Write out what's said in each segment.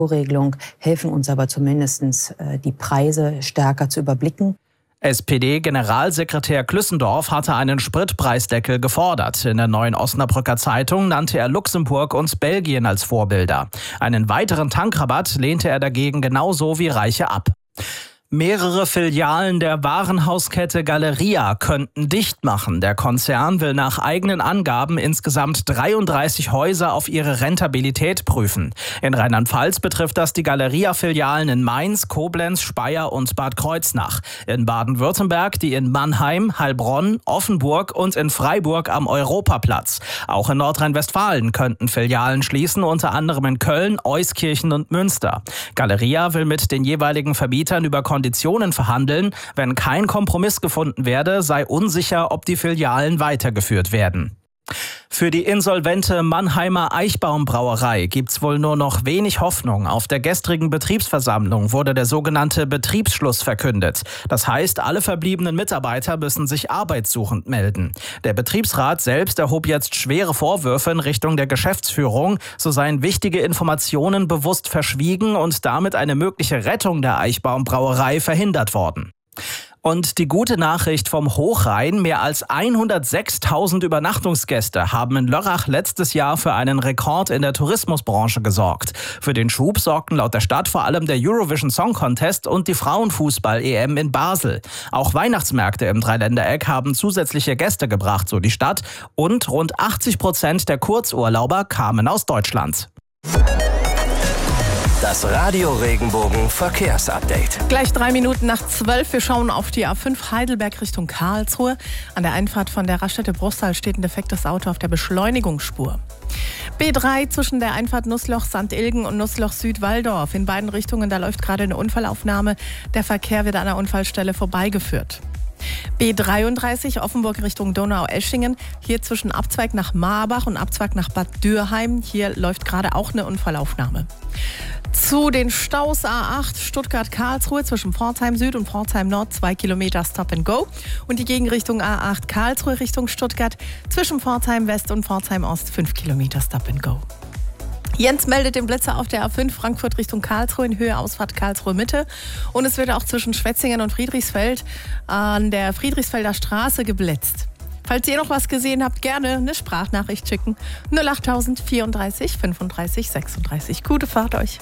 Regelung helfen uns aber zumindest, die Preise stärker zu überblicken. SPD-Generalsekretär Klüssendorf hatte einen Spritpreisdeckel gefordert. In der Neuen Osnabrücker Zeitung nannte er Luxemburg und Belgien als Vorbilder. Einen weiteren Tankrabatt lehnte er dagegen genauso wie Reiche ab. Mehrere Filialen der Warenhauskette Galeria könnten dicht machen. Der Konzern will nach eigenen Angaben insgesamt 33 Häuser auf ihre Rentabilität prüfen. In Rheinland-Pfalz betrifft das die Galeria-Filialen in Mainz, Koblenz, Speyer und Bad Kreuznach. In Baden-Württemberg die in Mannheim, Heilbronn, Offenburg und in Freiburg am Europaplatz. Auch in Nordrhein-Westfalen könnten Filialen schließen, unter anderem in Köln, Euskirchen und Münster. Galeria will mit den jeweiligen Vermietern über Konditionen verhandeln. Wenn kein Kompromiss gefunden werde, sei unsicher, ob die Filialen weitergeführt werden. Für die insolvente Mannheimer Eichbaum-Brauerei gibt's wohl nur noch wenig Hoffnung. Auf der gestrigen Betriebsversammlung wurde der sogenannte Betriebsschluss verkündet. Das heißt, alle verbliebenen Mitarbeiter müssen sich arbeitssuchend melden. Der Betriebsrat selbst erhob jetzt schwere Vorwürfe in Richtung der Geschäftsführung. So seien wichtige Informationen bewusst verschwiegen und damit eine mögliche Rettung der Eichbaum-Brauerei verhindert worden. Und die gute Nachricht vom Hochrhein: Mehr als 106.000 Übernachtungsgäste haben in Lörrach letztes Jahr für einen Rekord in der Tourismusbranche gesorgt. Für den Schub sorgten laut der Stadt vor allem der Eurovision Song Contest und die Frauenfußball-EM in Basel. Auch Weihnachtsmärkte im Dreiländereck haben zusätzliche Gäste gebracht, so die Stadt. Und rund 80% der Kurzurlauber kamen aus Deutschland. Das Radio Regenbogen Verkehrsupdate. Gleich 3 Minuten nach 12. Wir schauen auf die A5 Heidelberg Richtung Karlsruhe. An der Einfahrt von der Raststätte Bruchsal steht ein defektes Auto auf der Beschleunigungsspur. B3 zwischen der Einfahrt Nussloch-Sandilgen und Nussloch-Süd-Walldorf. In beiden Richtungen, da läuft gerade eine Unfallaufnahme. Der Verkehr wird an der Unfallstelle vorbeigeführt. B33 Offenburg Richtung Donaueschingen. Hier zwischen Abzweig nach Marbach und Abzweig nach Bad Dürheim. Hier läuft gerade auch eine Unfallaufnahme. Zu den Staus A8 Stuttgart-Karlsruhe zwischen Pforzheim Süd und Pforzheim Nord 2 Kilometer Stop and Go. Und die Gegenrichtung A8 Karlsruhe Richtung Stuttgart zwischen Pforzheim West und Pforzheim Ost 5 Kilometer Stop and Go. Jens meldet den Blitzer auf der A5 Frankfurt Richtung Karlsruhe in Höhe Ausfahrt Karlsruhe Mitte. Und es wird auch zwischen Schwetzingen und Friedrichsfeld an der Friedrichsfelder Straße geblitzt. Falls ihr noch was gesehen habt, gerne eine Sprachnachricht schicken. 08000 34 35 36. Gute Fahrt euch.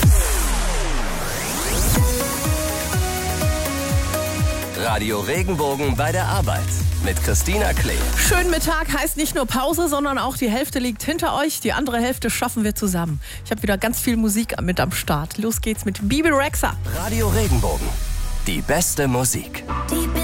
Radio Regenbogen bei der Arbeit mit Christina Klee. Schönen Mittag heißt nicht nur Pause, sondern auch die Hälfte liegt hinter euch. Die andere Hälfte schaffen wir zusammen. Ich habe wieder ganz viel Musik mit am Start. Los geht's mit Bebe Rexha. Radio Regenbogen. Die beste Musik.